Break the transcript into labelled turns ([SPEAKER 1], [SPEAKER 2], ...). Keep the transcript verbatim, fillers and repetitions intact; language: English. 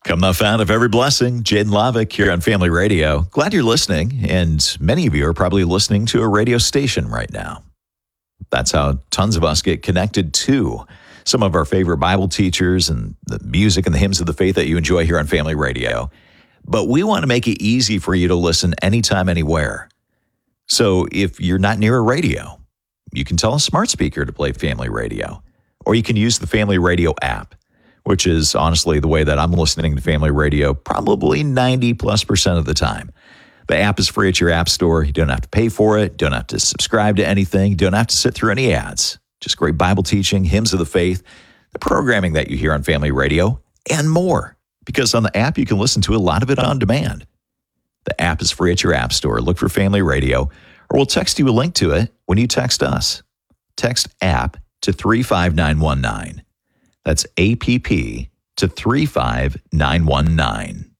[SPEAKER 1] Come the fount of every blessing, Jaden Lavick here on Family Radio. Glad you're listening, and many of you are probably listening to a radio station right now. That's how tons of us get connected to some of our favorite Bible teachers and the music and the hymns of the faith that you enjoy here on Family Radio. But we want to make it easy for you to listen anytime, anywhere. So if you're not near a radio, you can tell a smart speaker to play Family Radio, or you can use the Family Radio app, which is honestly the way that I'm listening to Family Radio probably ninety plus percent of the time. The app is free at your app store. You don't have to pay for it. Don't have to subscribe to anything. You don't have to sit through any ads. Just great Bible teaching, hymns of the faith, the programming that you hear on Family Radio, and more. Because on the app, you can listen to a lot of it on demand. The app is free at your app store. Look for Family Radio, or we'll text you a link to it when you text us. Text app to three five nine one nine. That's A P P to three five nine one nine.